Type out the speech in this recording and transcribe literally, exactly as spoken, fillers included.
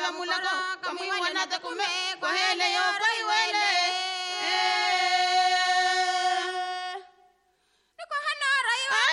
mulaka kamu wana ta kume ko hele yo ko